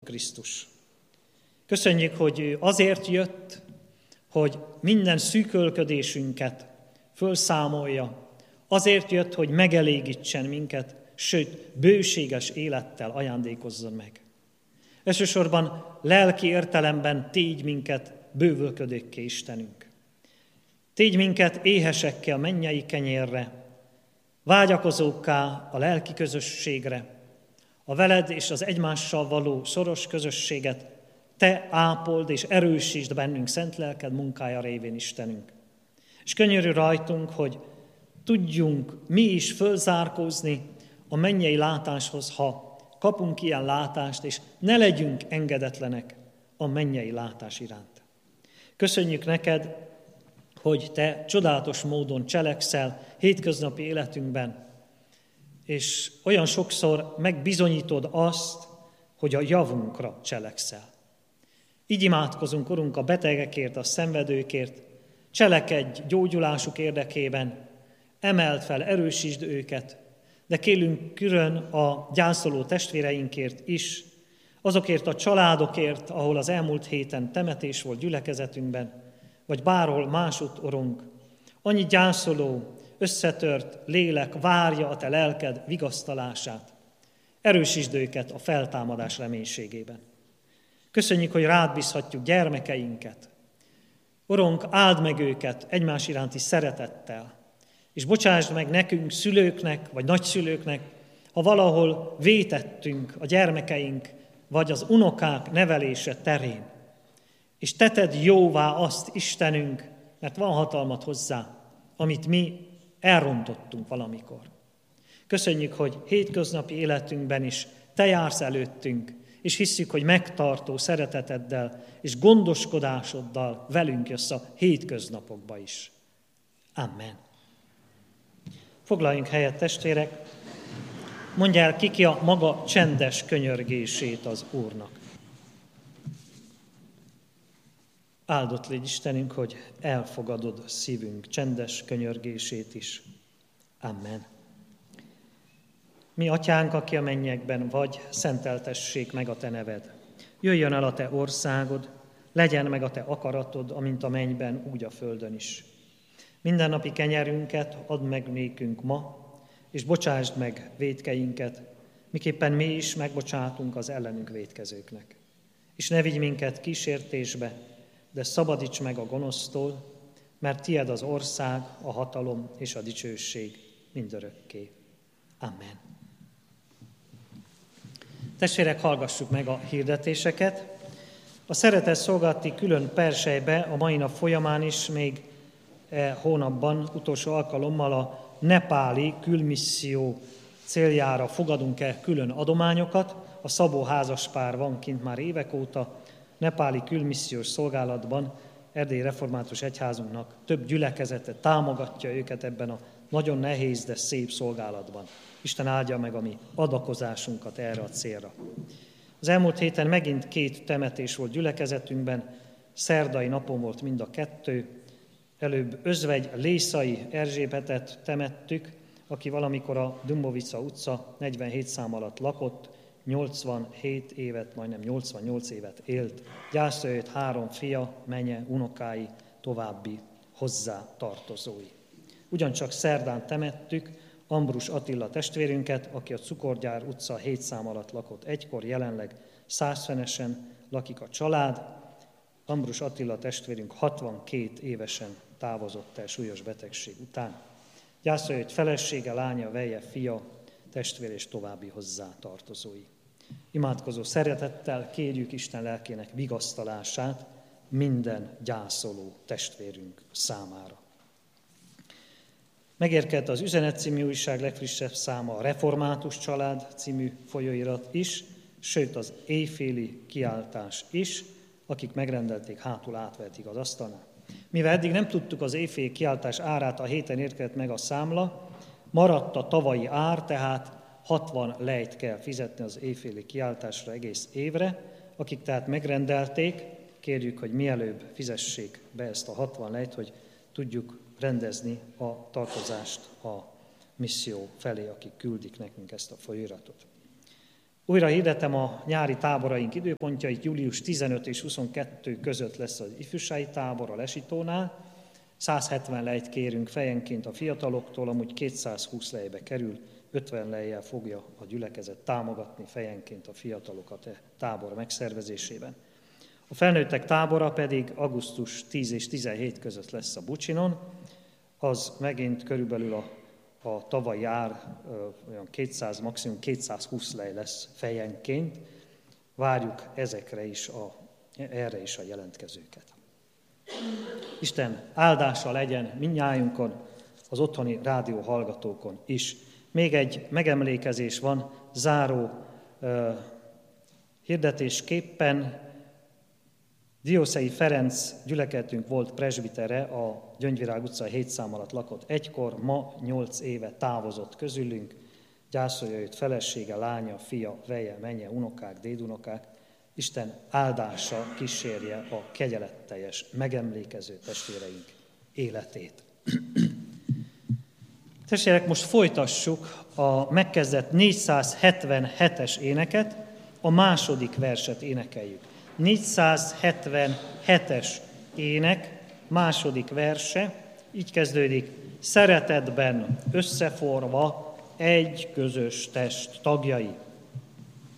Krisztus. Köszönjük, hogy ő azért jött, hogy minden szűkölködésünket fölszámolja, azért jött, hogy megelégítsen minket, sőt, bőséges élettel ajándékozzon meg. Elsősorban lelki értelemben tégy minket bővölködőkké, Istenünk. Tégy minket éhesekkel mennyei kenyérre, vágyakozókká a lelki közösségre, a veled és az egymással való szoros közösséget te ápold és erősítsd bennünk szent lelked munkája révén, Istenünk. És könyörű rajtunk, hogy tudjunk mi is fölzárkózni a mennyei látáshoz, ha kapunk ilyen látást, és ne legyünk engedetlenek a mennyei látás iránt. Köszönjük neked, hogy te csodálatos módon cselekszel hétköznapi életünkben, és olyan sokszor megbizonyítod azt, hogy a javunkra cselekszel. Így imádkozunk, Urunk, a betegekért, a szenvedőkért, cselekedj gyógyulásuk érdekében, emeld fel, erősítsd őket, de kérünk külön a gyászoló testvéreinkért is, azokért a családokért, ahol az elmúlt héten temetés volt gyülekezetünkben, vagy bárhol másút, Urunk. Annyi gyászoló, összetört lélek várja a te lelked vigasztalását. Erősítsd őket a feltámadás reménységében. Köszönjük, hogy rád bízhatjuk gyermekeinket. Urunk, áld meg őket egymás iránti szeretettel, és bocsásd meg nekünk, szülőknek, vagy nagyszülőknek, ha valahol vétettünk a gyermekeink, vagy az unokák nevelése terén. És te tedd jóvá azt, Istenünk, mert van hatalmad hozzá, amit mi elrontottunk valamikor. Köszönjük, hogy hétköznapi életünkben is te jársz előttünk, és hisszük, hogy megtartó szereteteddel és gondoskodásoddal velünk jössz a hétköznapokba is. Amen. Foglaljunk helyet, testvérek, mondj el ki a maga csendes könyörgését az Úrnak. Áldott légy Istenünk, hogy elfogadod szívünk csendes könyörgését is. Amen. Mi atyánk, aki a mennyekben vagy, szenteltessék meg a te neved. Jöjjön el a te országod, legyen meg a te akaratod, amint a mennyben, úgy a földön is. Mindennapi kenyerünket add meg nékünk ma, és bocsásd meg vétkeinket, miképpen mi is megbocsátunk az ellenünk vétkezőknek. És ne vigy minket kísértésbe, de szabadíts meg a gonosztól, mert tied az ország, a hatalom és a dicsőség mindörökké. Amen. Testvérek, hallgassuk meg a hirdetéseket. A szeretett szolgálati külön perselybe a mai nap folyamán is még hónapban utolsó alkalommal a nepáli külmisszió céljára fogadunk el külön adományokat. A Szabó házaspár van kint már évek óta, nepáli külmissziós szolgálatban. Erdélyi Református Egyházunknak több gyülekezete támogatja őket ebben a nagyon nehéz, de szép szolgálatban. Isten áldja meg a mi adakozásunkat erre a célra. Az elmúlt héten megint 2 temetés volt gyülekezetünkben, szerdai napon volt mind a 2. Előbb Özvegy Lészai Erzsébetet temettük, aki valamikor a Dumbovica utca 47 szám alatt lakott, 87 évet, majdnem 88 évet élt. Gyászra jött 3 fia, menye, unokái, további hozzá tartozói. Ugyancsak szerdán temettük Ambrus Attila testvérünket, aki a Cukorgyár utca 7 szám alatt lakott egykor, jelenleg 100-fenesen lakik a család. Ambrus Attila testvérünk 62 évesen távozott el súlyos betegség után. Gyászra jött felesége, lánya, veje, fia, testvér és további hozzá tartozói. Imádkozó szeretettel kérjük Isten lelkének vigasztalását minden gyászoló testvérünk számára. Megérkezett az Üzenet című újság legfrissebb száma, a Református Család című folyóirat is, sőt az éjféli kiáltás is, akik megrendelték, hátul átvehetik az asztalnál. Mivel eddig nem tudtuk az éjféli kiáltás árát, a héten érkezett meg a számla, maradt a tavalyi ár, tehát 60 lejt kell fizetni az éjféli kiáltásra egész évre. Akik tehát megrendelték, kérjük, hogy mielőbb fizessék be ezt a 60 lejt, hogy tudjuk rendezni a tartozást a misszió felé, akik küldik nekünk ezt a folyóiratot. Újra hirdetem a nyári táboraink időpontjait. Július 15 és 22 között lesz az ifjúsági tábor a Lesitónál. 170 lejt kérünk fejenként a fiataloktól, amúgy 220 lejbe kerül, 50 lejjel fogja a gyülekezet támogatni fejenként a fiatalokat a tábor megszervezésében. A felnőttek tábora pedig augusztus 10 és 17 között lesz a Bucsinon, az megint körülbelül a tavalyi ár olyan 200, maximum 220 lej lesz fejenként. Várjuk erre is a jelentkezőket. Isten áldása legyen mindnyájunkon, az otthoni rádió hallgatókon is. Még egy megemlékezés van, záró hirdetésképpen. Diószei Ferenc gyülekezetünk volt presbitere, a Gyöngyvirág utca 7 szám alatt lakott egykor, ma 8 éve távozott közülünk, gyászolja őt felesége, lánya, fia, veje, menye, unokák, dédunokák. Isten áldása kísérje a kegyeletteljes, megemlékező testvéreink életét. Testvérek, most folytassuk a megkezdett 477-es éneket, a második verset énekeljük. 477-es ének, második verse, így kezdődik: szeretetben összeforva egy közös test tagjai.